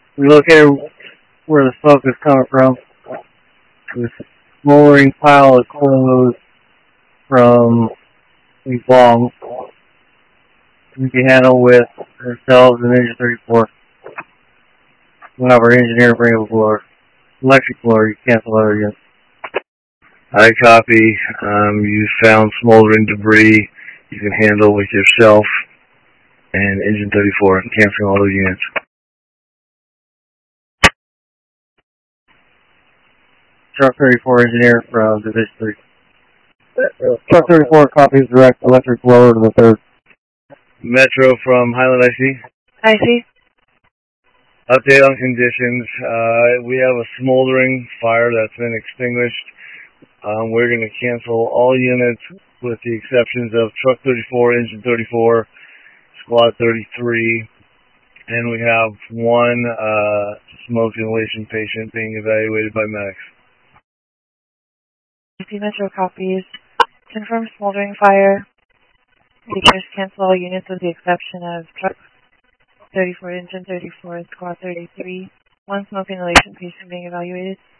We located where the smoke is coming from. This smoldering pile of clothes from these bombs. We can handle with ourselves and Engine 34. We'll have our engineer bring up a blower. Electric blower, you cancel that again. I copy. You found smoldering debris you can handle with yourself and Engine 34. Canceling all those units. Truck 34 engineer from Division 3. Truck 34 copies direct electric blower to the 3rd. Metro from Highland IC. IC. Update on conditions. We have a smoldering fire that's been extinguished. We're going to cancel all units with the exceptions of Truck 34, Engine 34, Squad 33, and we have one smoke inhalation patient being evaluated by medics. Metro copies. Confirm smoldering fire. Features cancel all units with the exception of Truck 34, Engine 34, Squad 33. One smoke inhalation patient being evaluated.